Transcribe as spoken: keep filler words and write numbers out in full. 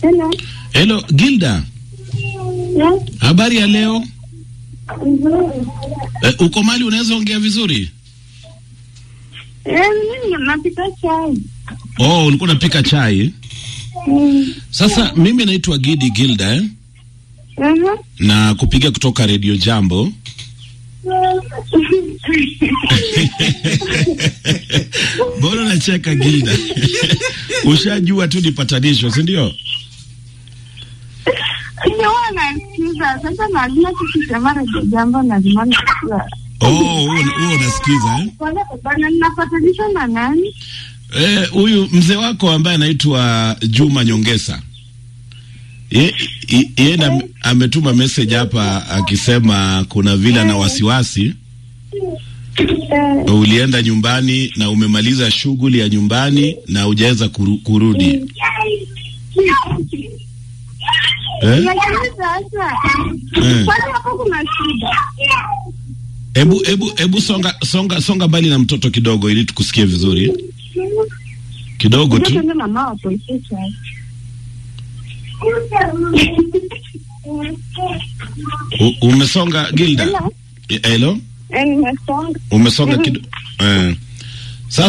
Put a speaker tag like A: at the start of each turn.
A: Hello.
B: Hello, Gilda.
A: Yeah.
B: Habari ya leo?
A: Nzuri.
B: Eh, uko mali unaweza ongea vizuri?
A: Eh, mimi napika chai.
B: Oh, ulikuwa unapika chai?
A: Mm.
B: Sasa mimi naitwa Gidi Gilda eh?
A: Mhm.
B: Na kupiga kutoka Radio Jambo. Bora nacheka Gilda. Ushajua tu ni patanisho, si ndio?
A: Ndio nasikiza. Sasa lazima tukisema Radio Jambo lazima nisikiza.
B: Oh, wewe unasikiza eh?
A: Kwanza bana ninapatanisha na nani?
B: Eh, huyu mzee wako ambaye anaitwa Juma Nyongesa. Ye, ye, ye na, ametuma message hapa akisema kuna vile na wasiwasi. Ulienda nyumbani na umemaliza shughuli ya nyumbani na hujaweza kuru, kurudi. Eh?
A: Eh. Kwani hapo kuna shida?
B: Ebu ebu ebu songa songa songa mbali na mtoto kidogo ili tukusikie vizuri. Kidogo tu.
A: Ndio mama hapo isicho.
B: Umesonga Gilda? Hello?
A: Eh, nimesonga.
B: Umesonga kidogo. Eh.